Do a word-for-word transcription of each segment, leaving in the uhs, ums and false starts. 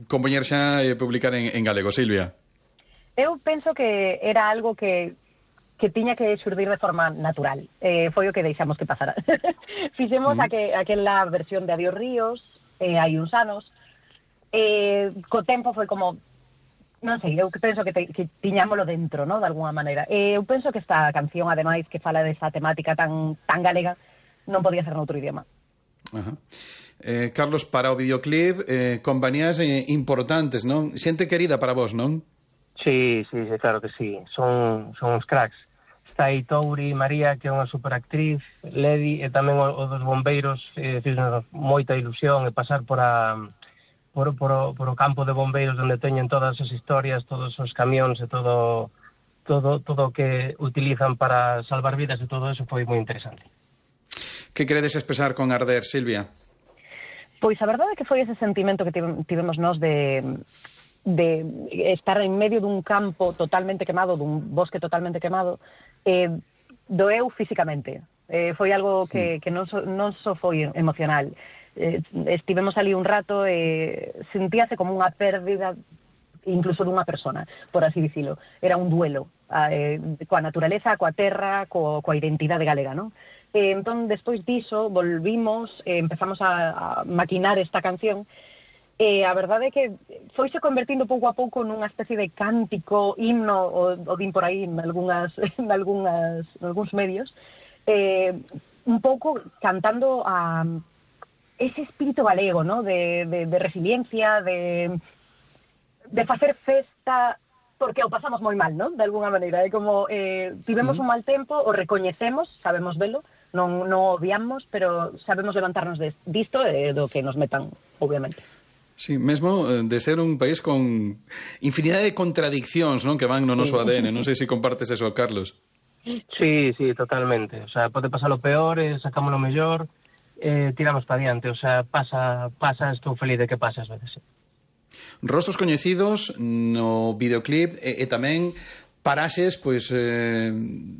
compoñer xa e publicar en, en galego, Silvia? Eu penso que era algo que que tiña que xurdir de forma natural. Eh, foi o que deixamos que pasara. Fixemos mm. aqu aquela versión de Adiós Ríos, eh, hai uns anos, eh, co tempo foi como, non sei, eu penso que, te, que tiñámolo dentro, ¿no? De alguna maneira. Eh, eu penso que esta canción, ademais, que fala desa temática tan, tan galega, non podía ser noutro idioma. Ajá. Eh, Carlos, para o videoclip, eh, compañías eh, importantes, non? Xente querida para vos, non? Sí, sí, sí, claro que sí. Son, son uns cracks. Está aí Touri, María, que é unha superactriz, Ledi, e tamén o, o dos bombeiros, eh, fixenos moita ilusión e pasar por a por, por, o, por o campo de bombeiros onde teñen todas as historias, todos os camións e todo todo todo o que utilizan para salvar vidas e todo eso foi moi interesante. Que queredes expresar con Arder, Silvia? Pois a verdade é que foi ese sentimento que tivemos nós de de estar en medio dun campo totalmente quemado, dun bosque totalmente quemado, eh, doeu físicamente. Eh, foi algo que, que non, so, non só foi emocional. Eh, estivemos ali un rato e eh, sentíase como unha pérdida incluso dunha persona, por así dicilo. Era un duelo eh, coa naturaleza, coa terra, co, coa identidade galega, non? Eh, entón, despois diso, volvimos, eh, empezamos a, a maquinar esta canción. E a verdade é que foise convertindo pouco a pouco nunha especie de cántico, himno, o, o din por aí en algunhas, en algunhas, en algúns medios, eh, un pouco cantando a ese espírito galego, ¿no? de, de, de resiliencia, de, de facer festa, porque o pasamos moi mal, ¿no? De alguna maneira. É como, eh, tivemos mm. un mal tempo, o recoñecemos, sabemos velo, non, non odiamos, pero sabemos levantarnos de, disto e do que nos metan, obviamente. Sí, mesmo de ser un país con infinidade de contradiccións, non, que van no noso A D N. Non sei se compartes eso, Carlos. Sí, sí, totalmente. O sea, pode pasar o peor, eh, sacamos lo mellor, eh, tiramos para diante. O sea, pasa, pasa, estou feliz de que pase ás veces. Sí. Rostros coñecidos no videoclip e, e tamén paraxes, pois, eh,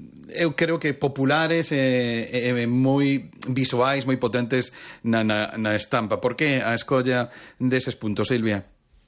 eu creo que populares e, e, e moi visuais, moi potentes na, na, na estampa. Por que a escolla deses puntos, Silvia?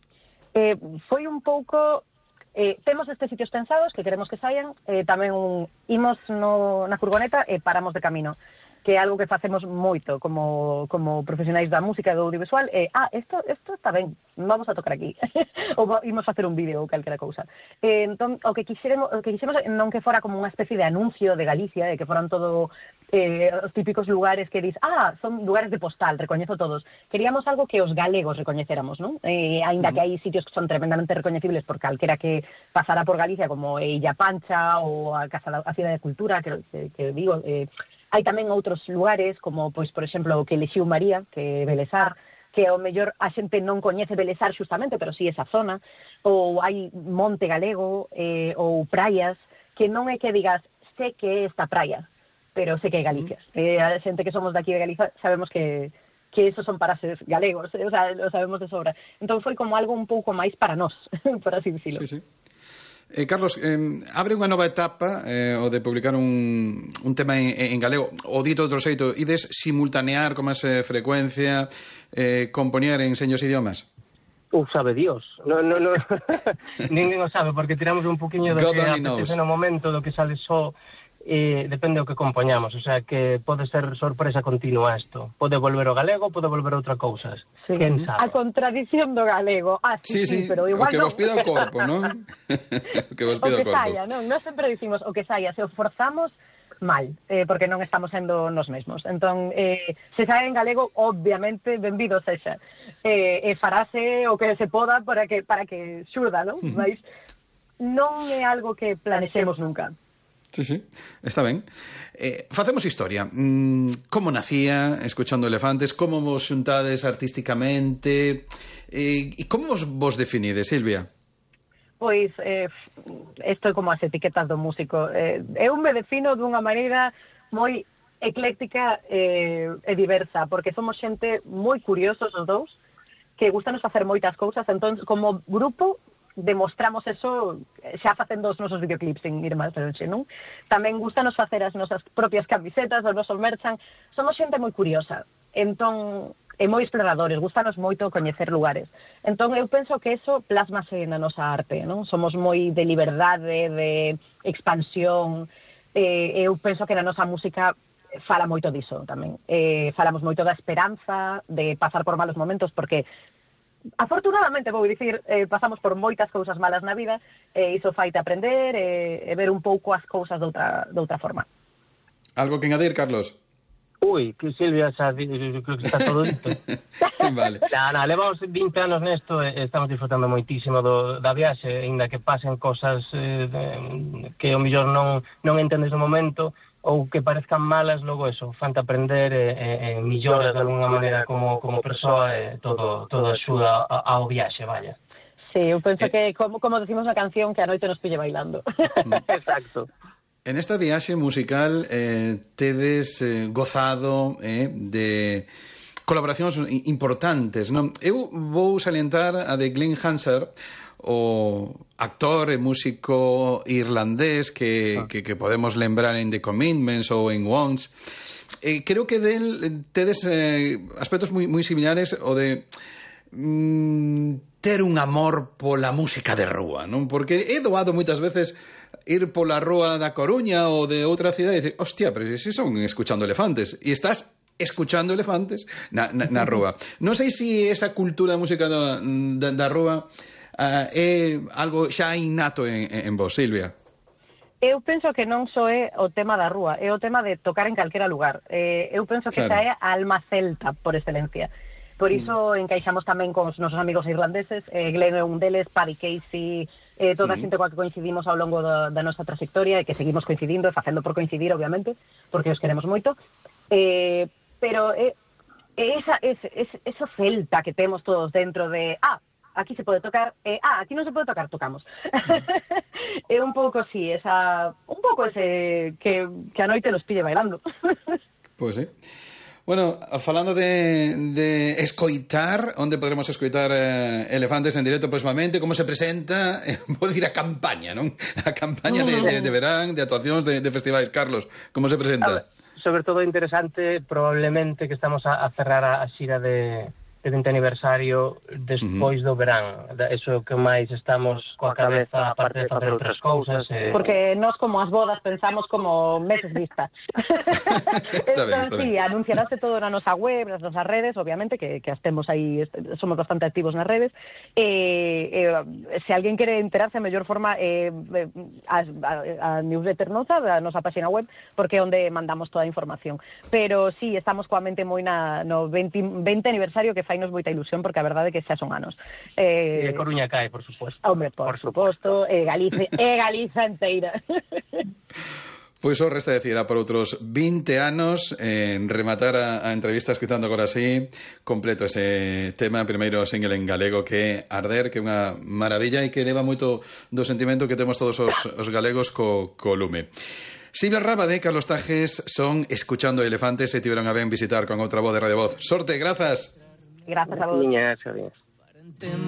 Eh, foi un pouco... Eh, temos estes sitios pensados que queremos que saian, eh, tamén un, imos no, na furgoneta e paramos de camino, que é algo que facemos moito como, como profesionais da música e do audiovisual. Eh, ah, isto está ben, vamos a tocar aquí. Ou imos facer un vídeo ou calquera cousa. Eh, entón, o que quixeremos, o que quixemos non que fora como unha especie de anuncio de Galicia, de que foran todo eh, os típicos lugares que dis, ah, son lugares de postal, recoñezo todos. Queríamos algo que os galegos recoñeceramos, non? Eh, ainda que hai sitios que son tremendamente recoñecibles por calquera que pasara por Galicia, como Illa Pancha ou a Casa da a Cidade de Cultura, que, que, que digo... Eh, hai tamén outros lugares, como, pois, por exemplo, o que elixiu María, que é Belesar, que ao mellor a xente non coñece Belesar xustamente, pero sí esa zona, ou hai Monte Galego, eh, ou praias, que non é que digas, sé que é esta praia, pero sé que é Galicia. Eh, a xente que somos daqui de Galicia sabemos que que esos son paraxes galegos, eh, o sea, lo sabemos de sobra. Entón foi como algo un pouco máis para nós, por así dicilo. Sí, sí. Eh, Carlos, eh, abre unha nova etapa eh, o de publicar un, un tema en, en galego, o dito outro xeito, ides simultanear con máis eh, frecuencia, eh, compoñer en seños idiomas? Uh, sabe Dios, no, no, no. Ninguén o sabe, porque tiramos un poquinho do God que apetece no momento, do que sale só, eh, depende do que compoñamos, o sea que pode ser sorpresa continua isto, pode volver o galego, pode volver outra cousa, sí. Quen sabe? A contradición do galego, ah, sí, sí, sí, pero igual o que non. vos pida o corpo, non? O que vos pida o, o que corpo. saia, non? Nós sempre dicimos o que saia, se o forzamos mal, eh, porque non estamos sendo nos mesmos. Entón, eh, se sae en galego, obviamente, benvido sexa. Eh, e farase o que se poda para que para que xurda, non? Mas non é algo que planexemos nunca. Sí, sí, está ben. Eh, facemos historia. Mm, como nacía Escochando Elefantes? Como vos xuntades artísticamente? Eh, e como vos, vos definides, Silvia? Pois, eh, isto é como as etiquetas do músico. Eh, eu me defino dunha maneira moi ecléctica eh, e diversa, porque somos xente moi curiosos os dous, que gustanos facer moitas cousas, entón, como grupo, demostramos eso xa facendo os nosos videoclips sin ir máis longe, non? Tamén gustanos facer as nosas propias camisetas, os nosos merchan. Somos xente moi curiosa. Entón, e moi exploradores, gustanos moito coñecer lugares. Entón, eu penso que eso plasmase na nosa arte, non? Somos moi de liberdade, de expansión, e eu penso que na nosa música fala moito diso tamén. Eh, falamos moito da esperanza, de pasar por malos momentos, porque afortunadamente, vou dicir, eh, pasamos por moitas cousas malas na vida, e iso faite aprender e, e ver un pouco as cousas de outra, de outra forma. Algo que engadir, Carlos? Ui, que Silvia xa creo que está todo dito. Vale. Na, na, levamos vinte anos nesto e estamos disfrutando moitísimo do, da viaxe, ainda que pasen cosas eh, de, que o mellor non, non entendes no momento ou que parezcan malas, logo eso, fante aprender e, e, e milloras de alguna maneira como, como persoa e todo, todo axuda ao viaxe, vaya. Sí, eu penso eh... que, como, como decimos na canción, que a noite nos pille bailando. Exacto. En esta viaxe musical eh, tedes eh, gozado eh, de colaboracións importantes, non? Eu vou salientar a de Glenn Hansard, o actor e músico irlandés que, ah. que, que podemos lembrar en The Commitments ou en Once. Eh, creo que del tedes eh, aspectos moi, moi similares o de mm, ter un amor pola música de rúa, non? Porque he doado moitas veces ir pola rúa da Coruña ou de outra cidade e dicir, hostia, pero si son escuchando elefantes, e estás escuchando elefantes na, na, na rúa. Non sei se si esa cultura da música da, da, da rúa uh, é algo xa innato en, en vos, Silvia. Eu penso que non só é o tema da rúa, é o tema de tocar en calquera lugar. Eh, eu penso que claro. Esa é a alma celta por excelencia. Por iso mm. encaixamos tamén con os nosos amigos irlandeses, eh, Glenn é un deles, Paddy Casey, eh, toda a mm. xente coa que coincidimos ao longo da, da nosa trayectoria e que seguimos coincidindo e facendo por coincidir, obviamente, porque os queremos moito. Eh, pero é eh, esa, ese, ese, esa celta que temos todos dentro de, ah, aquí se pode tocar, eh, ah, aquí non se pode tocar, tocamos. Mm. É un pouco así, esa, un pouco ese que, que a noite nos pille bailando. Pois pues, sí. Bueno, falando de, de escoitar, onde podremos escoitar eh, Elefantes en directo próximamente, como se presenta, eh, vou dicir a campaña, non? A campaña de, de, de verán, de actuacións, de, de festivais. Carlos, como se presenta? Sobre todo interesante, probablemente que estamos a, a cerrar a, a xira de, de vinte aniversario despois uh-huh. do verán. Eso que máis estamos coa cabeza, aparte de facer outras cousas. Eh... Porque nós, como as bodas, pensamos como meses vista. Está ben, está sí, ben. anunciarase todo na nosa web, nas nosas redes, obviamente, que, que estemos aí, somos bastante activos nas redes. Eh, eh, se alguén quere enterarse, a mellor forma, eh, a, a, a newsletter nosa, da nosa página web, porque é onde mandamos toda a información. Pero sí, estamos coa mente moi na, no vinte, vinte aniversario, que fainos moita ilusión, porque a verdade é que xa son anos. Eh, e Coruña cae, por suposto. Hombre, por, por suposto, e Galicia, e Galiza inteira. Pois pues, o resta decir, a por outros vinte anos en rematar a, a entrevista escutando agora así completo ese tema, primeiro single en galego que é Arder, que é unha maravilla e que leva moito do sentimento que temos todos os, os galegos co, co lume. Silvia Rábade, Carlos Tajes son Escuchando Elefantes e tiveron a ben visitar con outra voz de Radio Voz. Sorte, grazas. Gracias a vos. Niña,